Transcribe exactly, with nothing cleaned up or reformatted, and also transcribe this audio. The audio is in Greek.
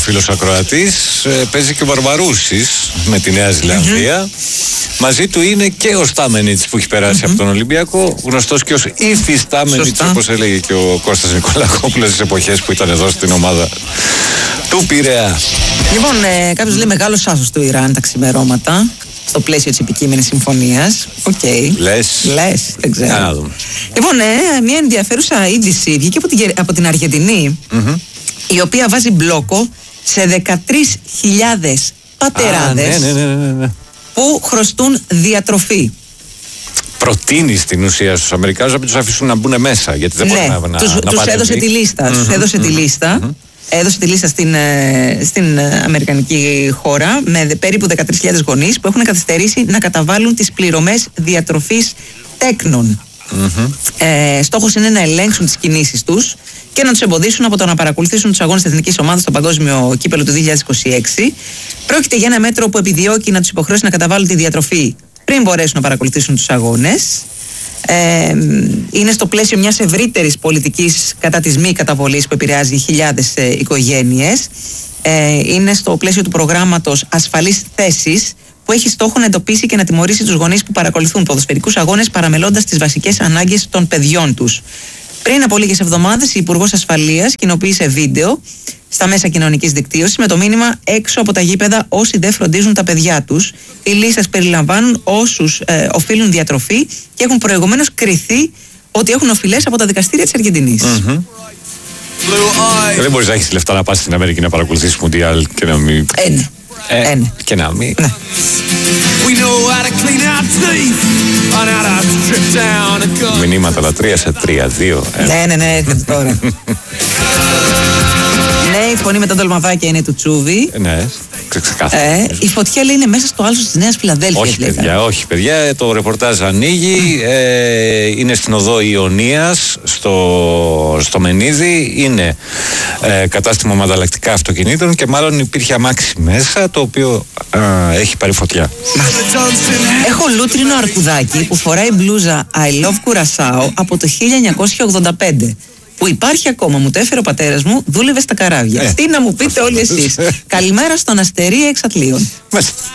φίλος ακροατής, ε, παίζει και ο Βαρβαρούσης με τη Νέα Ζηλανδία. Mm-hmm. Μαζί του είναι και ο Στάμενιτς που έχει περάσει mm-hmm. από τον Ολυμπιακό, γνωστός και ως Υφιστάμενιτς, όπως έλεγε και ο Κώστας Νικολακόπουλος στις εποχές που ήταν εδώ στην ομάδα του Πειραιά. Λοιπόν, ε, κάποιος λέει μεγάλος άσος του Ιράν τα ξημερώματα, στο πλαίσιο της επικείμενης συμφωνίας. Οκ. Okay. Λες. Λες, δεν ξέρω. Να δούμε. Λοιπόν, ε, μια ενδιαφέρουσα είδηση βγήκε από την, από την Αργεντινή, mm-hmm. η οποία βάζει μπλόκο σε δεκατρείς χιλιάδες πατεράδες ναι, ναι, ναι, ναι, ναι. που χρωστούν διατροφή. Προτείνει στην ουσία στους Αμερικάνους να μην τους αφήσουν να μπουν μέσα, γιατί δεν ναι, μπορεί να, τους, να τους έδωσε τη λίστα. Mm-hmm. Τους έδωσε mm-hmm. τη λίστα. Mm-hmm. Έδωσε τη λίστα στην, στην αμερικανική χώρα με περίπου δεκατρείς χιλιάδες γονείς που έχουν καθυστερήσει να καταβάλουν τις πληρωμές διατροφής τέκνων. Mm-hmm. Ε, στόχος είναι να ελέγξουν τις κινήσεις τους και να τους εμποδίσουν από το να παρακολουθήσουν τους αγώνες της εθνικής ομάδας στο παγκόσμιο κύπελλο του δύο χιλιάδες είκοσι έξι. Πρόκειται για ένα μέτρο που επιδιώκει να τους υποχρεώσει να καταβάλουν τη διατροφή πριν μπορέσουν να παρακολουθήσουν τους αγώνες. Ε, είναι στο πλαίσιο μιας ευρύτερης πολιτικής κατά της μη καταβολής που επηρεάζει χιλιάδες ε, οικογένειες. Ε, είναι στο πλαίσιο του προγράμματος Ασφαλής Θέσης που έχει στόχο να εντοπίσει και να τιμωρήσει τους γονείς που παρακολουθούν ποδοσφαιρικούς αγώνες παραμελώντας τις βασικές ανάγκες των παιδιών τους. Πριν από λίγες εβδομάδες, η Υπουργός Ασφαλείας κοινοποίησε βίντεο στα μέσα κοινωνικής δικτύωσης με το μήνυμα «Έξω από τα γήπεδα όσοι δεν φροντίζουν τα παιδιά τους». Οι λίστες περιλαμβάνουν όσους ε, οφείλουν διατροφή και έχουν προηγουμένως κριθεί ότι έχουν οφειλές από τα δικαστήρια της Αργεντινής. Mm-hmm. Δεν μπορείς να έχεις λεφτά να πας στην Αμερική να παρακολουθήσεις Μουντιάλ και να μην... Ε, ναι. Ε, ε, ναι. Και να μην... Ναι. Μηνύματα αλλά τρία σε τρία, δύο. Ναι, ναι, ναι, έρχεται τώρα. Ναι, η φωνή με τα ντολμαδάκια είναι του Τσούβι. Ναι, ξεκάθαρα. Ε, η φωτιά λέει είναι μέσα στο άλσο της Νέας Φιλαδέλφειας. Όχι, παιδιά, όχι, παιδιά. Το ρεπορτάζ ανοίγει. Ε, είναι στην οδό Ιωνίας, στο, στο Μενίδη. Είναι ε, κατάστημα με ανταλλακτικά αυτοκινήτων και μάλλον υπήρχε αμάξι μέσα το οποίο ε, έχει πάρει φωτιά. Έχω λούτρινο αρκουδάκι που φοράει μπλούζα I love Curaçao από το χίλια εννιακόσια ογδόντα πέντε. Που υπάρχει ακόμα, μου το έφερε ο πατέρας μου, δούλευε στα καράβια. Ε, Τι να μου πείτε όλοι εσείς. Καλημέρα στον Αστερία Εξατλίων.